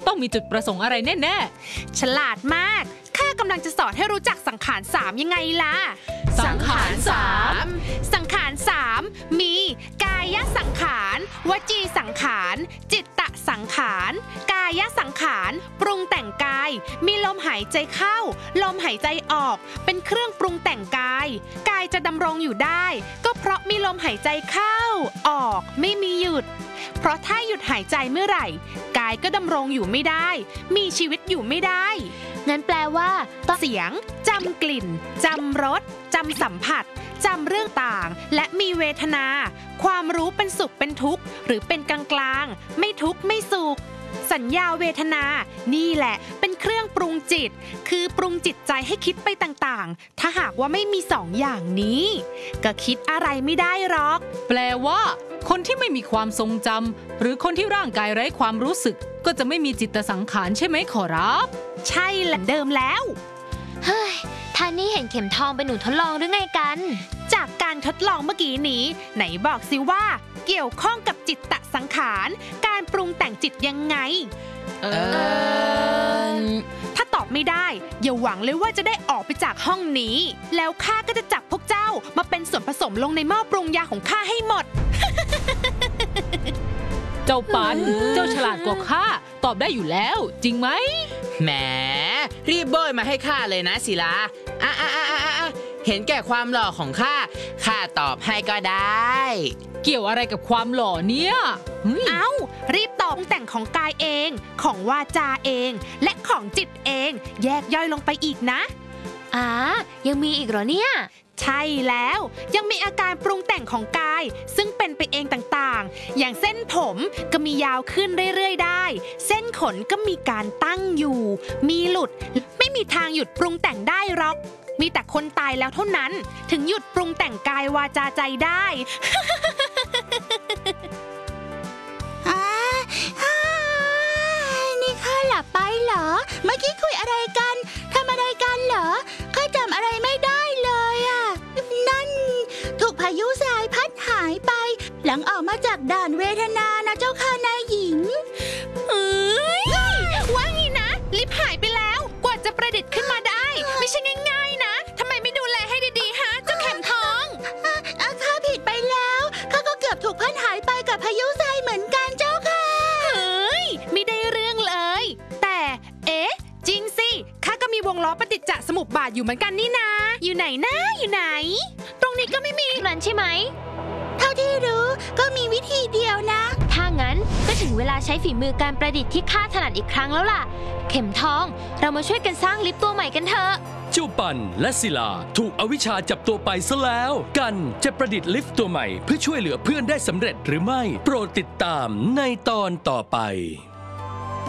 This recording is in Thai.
ต้องมีจุดประสงค์อะไรแน่ๆฉลาดมากข้ากำลังจะสอนให้รู้จักสังขาร3ยังไงล่ะสังขาร3 สังขาร3มีกายสังขารวจีสังขารจิตตสังขารกายสังขารปรุงแต่งกายมีลมหายใจเข้าลมหายใจออกเป็นเครื่องปรุงแต่งกายกายจะดำรงอยู่ได้ก็เพราะมีลมหายใจเข้าออกไม่มีหยุดเพราะถ้าหยุดหายใจเมื่อไหร่กายก็ดำรงอยู่ไม่ได้มีชีวิตอยู่ไม่ได้งั้นแปลว่าเสียงจำกลิ่นจำรสจำสัมผัสจำเรื่องต่างและมีเวทนาความรู้เป็นสุขเป็นทุกข์หรือเป็นกลางๆไม่ทุกข์ไม่สุขสัญญาเวทนานี่แหละเป็นเครื่องปรุงจิตคือปรุงจิตใจให้คิดไปต่างๆถ้าหากว่าไม่มี2 อย่างนี้ก็คิดอะไรไม่ได้หรอกแปลว่าคนที่ไม่มีความทรงจำหรือคนที่ร่างกายไร้ความรู้สึกก็จะไม่มีจิตสังขารใช่ไหมขอรับใช่และเดิมแล้วเฮ้ยท่านนี่เห็นเข็มทองเป็นหนูทดลองหรือไงกันจากการทดลองเมื่อกี้นี้ไหนบอกสิว่าเกี่ยวข้องกับจิตตสังขารการปรุงแต่งจิตยังไงถ้าตอบไม่ได้อย่าหวังเลยว่าจะได้ออกไปจากห้องนี้แล้วข้าก็จะจับพวกเจ้ามาเป็นส่วนผสมลงในหม้อปรุงยาของข้าให้หมดเจ้าปันเจ้าฉลาดกว่าข้าตอบได้อยู่แล้วจริงไหมแหมรีบโบยมาให้ข้าเลยนะศิลาเห็นแก่ความหล่อของข้าตอบให้ก็ได้เกี่ยวอะไรกับความหล่อเนี่ยเอ้ารีบตอบแต่งของกายเองของวาจาเองและของจิตเองแยกย่อยลงไปอีกนะยังมีอีกเหรอเนี่ยใช่แล้วยังมีอาการปรุงแต่งของกายซึ่งเป็นไปเองต่างๆอย่างเส้นผมก็มียาวขึ้นเรื่อยๆได้เส้นขนก็มีการตั้งอยู่มีหลุดไม่มีทางหยุดปรุงแต่งได้หรอกมีแต่คนตายแล้วเท่านั้นถึงหยุดปรุงแต่งกายวาจาใจได้นี่ข้าหลับไปเหรอเมื่อกี้คุยอะไรกันทำอะไรกันเหรอข้าจำอะไรไม่ได้เลยอ่ะนั่นถูกพายุทรายพัดหายไปหลังออกมาจากด่านเวทนานะเจ้าค่ะนายหญิงว่าไงนะลิฟต์หายไปแล้วกว่าจะประดิษฐ์ขึ้นมาได้ไม่ใช่ง่ายๆนะทำไมไม่ดูแลให้ดีๆฮะเจ้าเข็มทองข้าผิดไปแล้วข้าก็เกือบถูกพัดหายไปกับพายุทรายเหมือนกันเจ้าค่ะไม่ได้เรื่องเลยแต่จริงสิข้าก็มีวงล้อปฏิจจสมุปบาทอยู่เหมือนกันนี่นะอยู่ไหนนะอยู่ไหนตรงนี้ก็ไม่มีนั้นใช่ไหมเท่าที่รู้ก็มีวิธีเดียวนะถ้างั้นก็ถึงเวลาใช้ฝีมือการประดิษฐ์ที่ข้าถนัดอีกครั้งแล้วล่ะเข็มทองเรามาช่วยกันสร้างลิฟต์ตัวใหม่กันเถอะเจ้าปันและศิลาถูกอวิชชาจับตัวไปซะแล้วกันจะประดิษฐ์ลิฟต์ตัวใหม่เพื่อช่วยเหลือเพื่อนได้สำเร็จหรือไม่โปรดติดตามในตอนต่อไป